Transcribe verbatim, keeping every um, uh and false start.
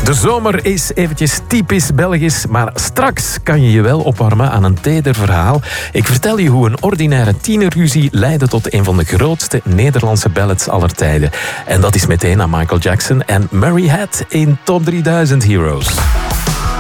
De zomer is eventjes typisch Belgisch, maar straks kan je je wel opwarmen aan een teder verhaal. Ik vertel je hoe een ordinaire tienerruzie leidde tot een van de grootste Nederlandse ballads aller tijden. En dat is meteen aan Michael Jackson en Murray Head in Top drieduizend Heroes.